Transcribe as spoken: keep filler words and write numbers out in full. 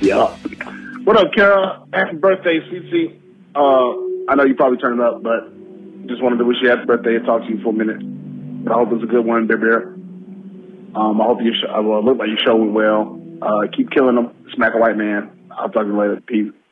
Yeah. What up, Kara? Happy birthday, C C. Uh, I know you probably turned it up, but just wanted to wish you happy birthday and talk to you for a minute. But I hope it's a good one, Bear Bear. Um, I hope you sh- I will look like your show went well. Uh, keep killing them. Smack a white man. I'll talk to you later. Peace.